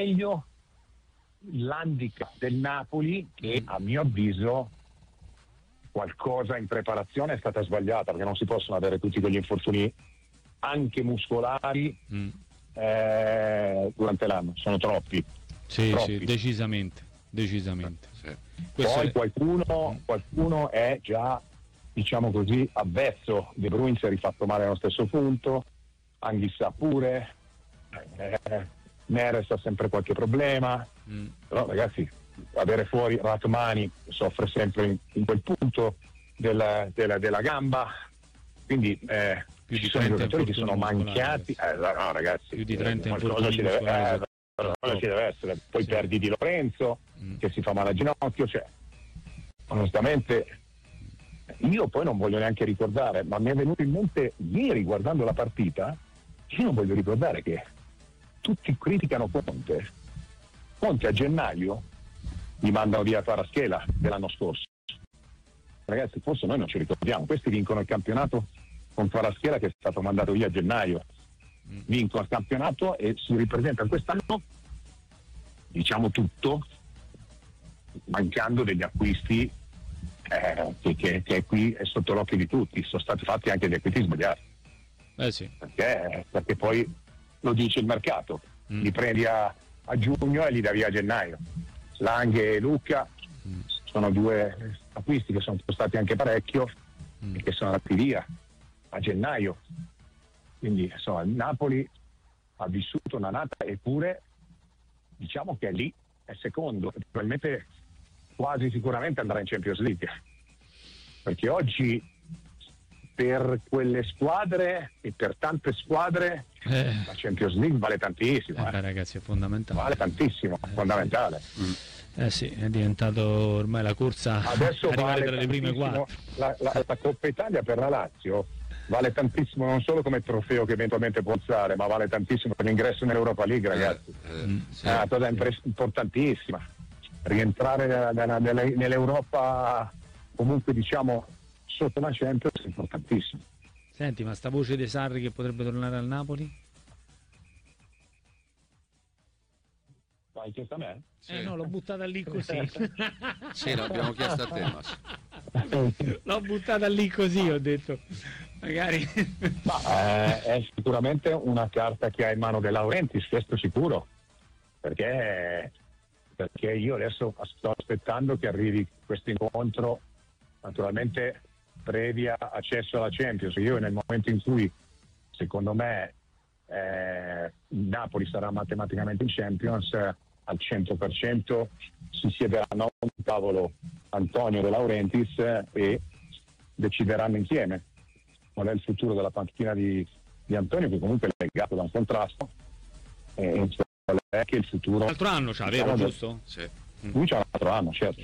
meglio l'handicap del Napoli, che a mio avviso qualcosa in preparazione è stata sbagliata, perché non si possono avere tutti quegli infortuni anche muscolari durante l'anno, sono troppi. Sì, decisamente. Poi qualcuno è già, diciamo così, avvezzo. De Bruyne si è rifatto male allo stesso punto, Anghissà pure, Neres ha sempre qualche problema, però ragazzi, avere fuori Ratmani soffre sempre in quel punto della gamba, quindi più di ci sono 30 giocatori che sono infortuni mancati, no ragazzi, più di 30 qualcosa ci deve essere. Poi perdi Di Lorenzo che si fa male al ginocchio, cioè onestamente io poi non voglio neanche ricordare, ma mi è venuto in mente ieri guardando la partita, io non voglio ricordare che tutti criticano Conte a gennaio gli mandano via Kvaratskhelia dell'anno scorso. Ragazzi, forse noi non ci ricordiamo, questi vincono il campionato con Kvaratskhelia che è stato mandato via a gennaio, vincono il campionato e si ripresentano quest'anno, diciamo tutto, mancando degli acquisti che qui è sotto l'occhio di tutti. Sono stati fatti anche degli acquisti sbagliati, sì. perché poi lo dice il mercato, li prendi a giugno e li dà via a gennaio. Langhe e Lucca sono due acquisti che sono costati anche parecchio e che sono andati via a gennaio, quindi insomma il Napoli ha vissuto una nata, eppure diciamo che è lì, è secondo, probabilmente quasi sicuramente andrà in Champions League, perché oggi per quelle squadre e per tante squadre la Champions League vale tantissimo. Ragazzi, è fondamentale. Vale tantissimo, fondamentale. Sì, è diventato ormai la corsa adesso arrivare vale tra le prime quattro. La Coppa Italia per la Lazio vale tantissimo, non solo come trofeo che eventualmente può alzare, ma vale tantissimo per l'ingresso nell'Europa League, ragazzi. È una cosa importantissima. Rientrare nell'Europa, comunque diciamo sotto la Champions, è importantissimo. Senti, ma sta voce dei Sarri che potrebbe tornare al Napoli? L'hai chiesto a me? Sì. No, l'ho buttata lì così. Sì, l'abbiamo chiesto a te, L'ho buttata lì così, ho detto. Magari. Ma è sicuramente una carta che ha in mano De Laurentiis, questo sicuro. Perché io adesso sto aspettando che arrivi questo incontro, naturalmente previa accesso alla Champions. Io nel momento in cui, secondo me, Napoli sarà matematicamente in Champions, al 100% si siederanno a un tavolo Antonio De Laurentiis e decideranno insieme qual è il futuro della panchina di Antonio, che comunque è legato da un contrasto, e qual è che il futuro. L'altro anno c'ha, vero, giusto? Sì. Lui c'ha un altro anno, certo.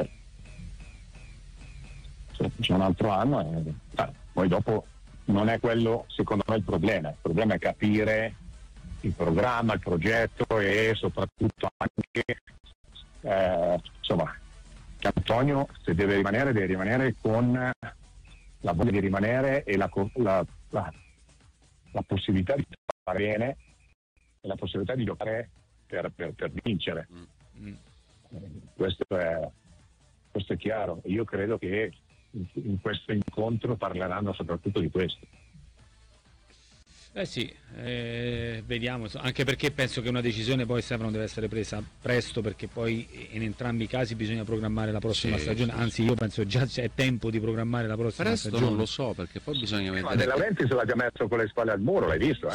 C'è un altro anno e poi dopo non è quello secondo me il problema è capire il programma, il progetto e soprattutto anche insomma che Antonio, se deve rimanere con la voglia di rimanere e la possibilità di fare bene e la possibilità di giocare per vincere. Questo è chiaro. Io credo che in questo incontro parleranno soprattutto di questo. Sì, vediamo, anche perché penso che una decisione poi Stefano deve essere presa presto, perché poi in entrambi i casi bisogna programmare la prossima stagione, anzi io penso già c'è tempo di programmare la prossima presto stagione. Non lo so, perché poi bisogna vedere. Ma De Laurentiis l'ha già messo con le spalle al muro, l'hai visto?